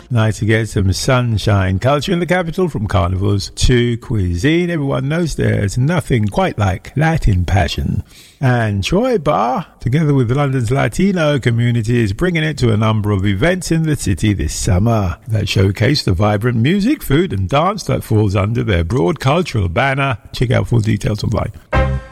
Nice to get some sunshine culture in the capital, from carnivals to cuisine. Everyone knows there's nothing quite like Latin passion. And Troy Bar, together with London's Latino community, is bringing it to a number of events in the city this summer that showcase the vibrant music, food and dance that falls under their broad cultural banner. Check out full details online.